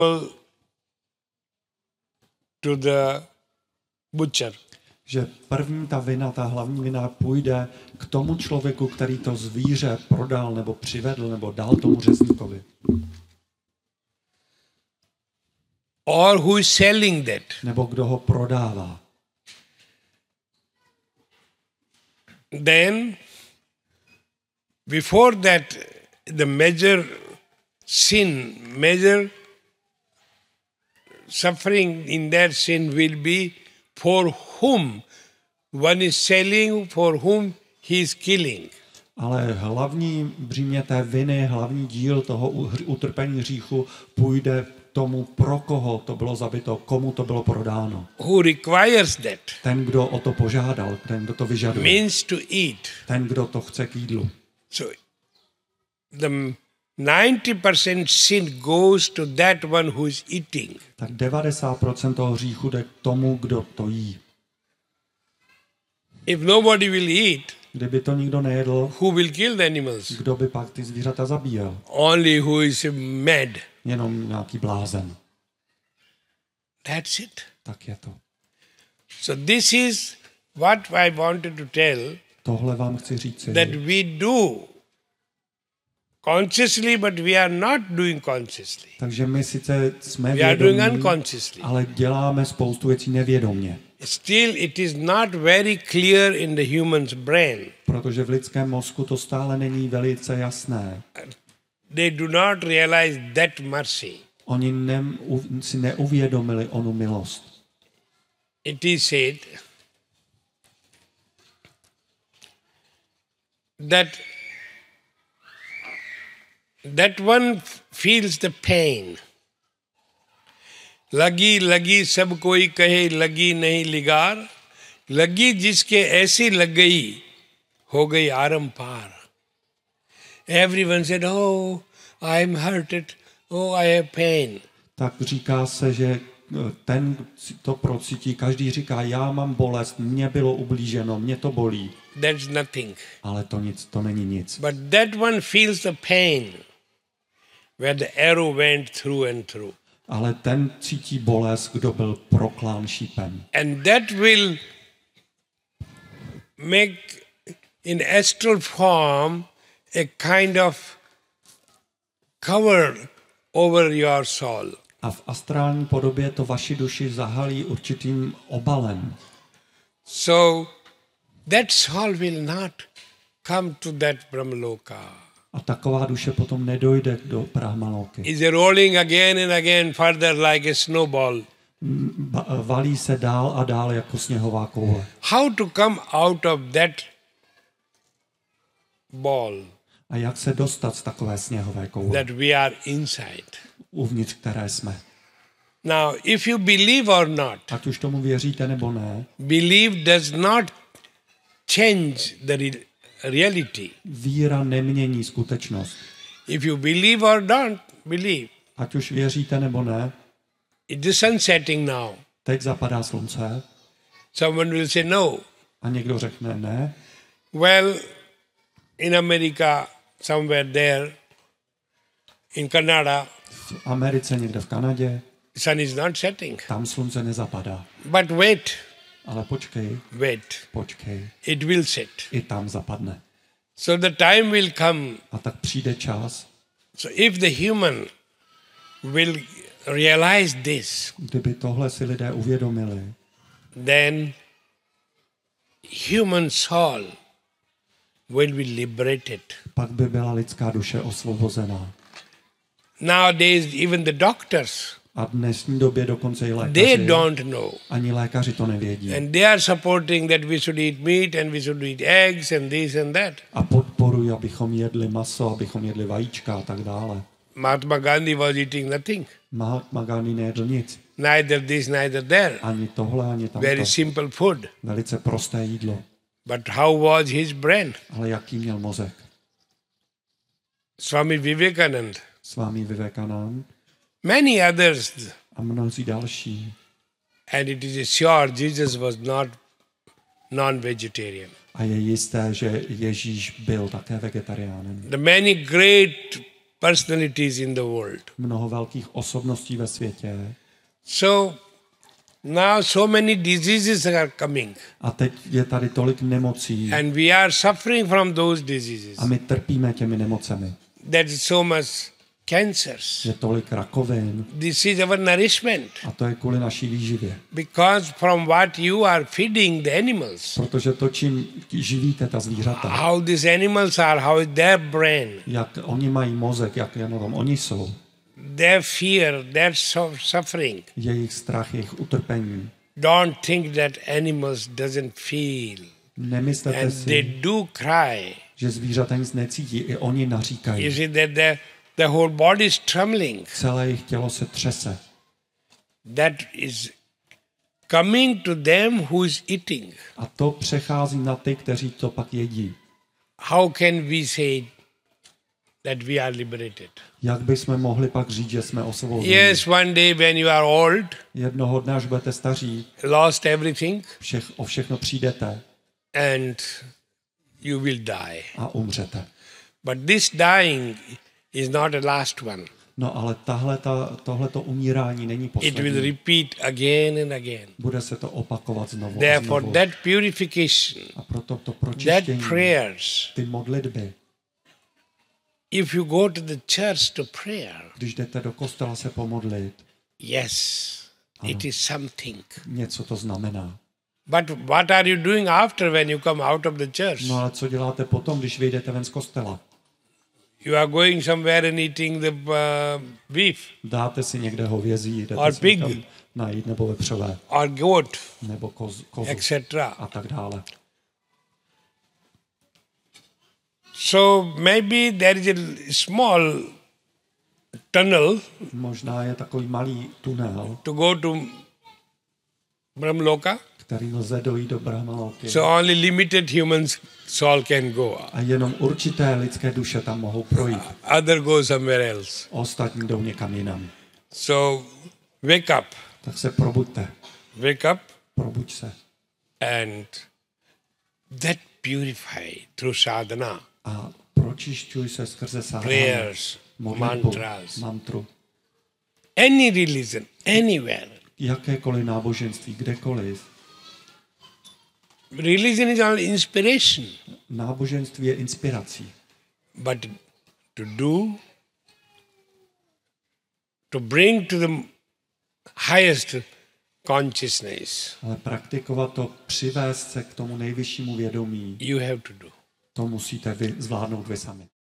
to the butcher. Že první ta vina, ta hlavní vina půjde k tomu člověku, který to zvíře prodal nebo přivedl nebo dal tomu řezníkovi. Or who is selling that. Nebo kdo ho prodává. Then, before that, the major sin, major suffering in that sin will be for whom one is selling, for whom he is killing. Ale hlavní břímě té viny, hlavní díl toho utrpení hříchu půjde tomu, pro koho to bylo zabito, komu to bylo prodáno. Who requires that? Ten, kdo o to požádal, ten, kdo to vyžaduje. Means to eat. Ten, kdo to chce k jídlu. So, the 90% sin goes to that one who is eating. Tak 90% toho hříchu jde k tomu, kdo to jí. If nobody will eat, Kdyby to nikdo nejedl, who will kill the animals? kdo by pak ty zvířata zabíjel? Only who is mad. Jenom nějaký blázen. That's it. Tak je to. So this is what I wanted to tell, Tohle vám chci říci, that we do consciously, but we are not doing consciously. takže my sice jsme We are doing vědomí, unconsciously. ale děláme spoustu věcí nevědomně. Still, it is not very clear in the human's brain. Protože v lidském mozku to stále není velice jasné. They do not realize that mercy. Oni si neuvědomili onu milost. It is said that one feels the pain. लगी लगी सब कोई कहे लगी नहीं लिगार, लगी जिसके ऐसी लग गई हो गई आरम पार. Everyone said, oh, I am hurted, oh, I have pain. Tak říká se, že ten to procítí, každý říká, já mám bolest, mně bylo ublíženo, mě to bolí. That's nothing. Ale to není nic. But that one feels the pain where the arrow went through and through. Ale ten cítí bolest, kdo byl proklán šípem. And that will make in astral form a kind of cover over your soul. A v astrální podobě to vaši duši zahalí určitým obalem. So that soul will not come to that Brahmaloka. A taková duše potom nedojde do Brahmaloky. Is rolling again and again further like a snowball. Valí se dál a dál jako sněhová koule. How to come out of that ball? A jak se dostat z takové sněhové koule? That we are inside. Uvnitř které jsme. Now, if you believe or not, Ať už tomu věříte nebo ne, belief does not change the reality. víra nemění skutečnost. If you believe or don't believe, Ať už věříte nebo ne, it is sun setting now. teď zapadá slunce Someone will say no. a někdo řekne ne. Well, in America, somewhere there, in Canada, V Americe, někde v Kanadě, sun is not setting. tam slunce nezapadá. But wait, Ale počkej, it will set. i tam zapadne. So the time will come. A tak přijde čas, So if the human will realize this, kdyby tohle si lidé uvědomili, then human soul will be liberated. pak by byla lidská duše osvobozená. Nowadays, even the doctors, A v dnešní době dokonce i they lékaři, don't know. ani lékaři to nevědí. And they are supporting that we should eat meat and we should eat eggs and this and that. A podporují, abychom jedli maso, abychom jedli vajíčka a tak dále. Mahatma Gandhi was eating nothing. Mahatma Gandhi nejedl nic. Neither this, neither there. Ani tohle, ani tamto. Very simple food. Velice prosté jídlo. But how was his brain? Ale jaký měl mozek? Swami Vivekananda. Swami Vivekanand Many others. a mnozí další. And it is sure Jesus was not non-vegetarian. A je jisté, že Ježíš byl také vegetariánem. The many great personalities in the world. Mnoho velkých osobností ve světě. So now so many diseases are coming. A teď je tady tolik nemocí. And we are suffering from those diseases. A my trpíme těmi nemocemi. There is so much cancers. Je tolik rakovin. This is our nourishment. A to je kvůli naší výživě. Because from what you are feeding the animals. Protože to, čím živíte ta zvířata. How these animals are, how is their brain. Jak oni mají mozek, jak jenom oni jsou. Their fear, their suffering. Jejich strach, jejich utrpení. Don't think that animals doesn't feel. Nemyslete And they si, do cry. že zvířata nic necítí, i oni You naříkají. see that the whole body is trembling. Celé jejich tělo se třese. That is coming to them who is eating. A to přechází na ty, kteří to pak jedí. How can we say that we are liberated? Jak bychom mohli pak říct, že jsme osvobozeni? Yes, one day when you are old, Jednoho dne, až budete staří, lost everything, o všechno přijdete and you will die. a umřete. But this dying is not the last one. No ale tohleto umírání není It will poslední. repeat again and again. Bude se to opakovat znovu a Therefore, znovu. that purification, A proto to that pročištění, prayers, ty modlitby, if you go to the church to prayer, když jdete do kostela se pomodlit, yes, it is something. něco to znamená. But what are you doing after when you come out of the church? No ale co děláte potom, když vyjdete ven z kostela? You are going somewhere and eating the beef Dáte si někde hovězí, jdete Or si pig. někam najít, nebo vepřové, or goat, nebo kozu etc. a tak dále. So maybe there is a small tunnel Možná je takový malý tunel, to go to Brahmaloka. který lze dojít do Brahmaloky. So only limited human soul can go. A jenom určité lidské duše tam mohou projít. Other go somewhere else. Ostatní jdou někam jinam. So wake up. Tak se probuďte. Wake up Probuď se. and that purify through sadhana, A pročišťuj se skrze sadhanu, prayers, modlitbu, mantras, mantru. any religion, anywhere. Jakékoliv náboženství, kdekoliv. Religion is only inspiration, Náboženství je inspirací. but to bring to the highest consciousness, Ale praktikovat to, přivést se k tomu nejvyššímu vědomí, you have to do. to musíte zvládnout vy sami.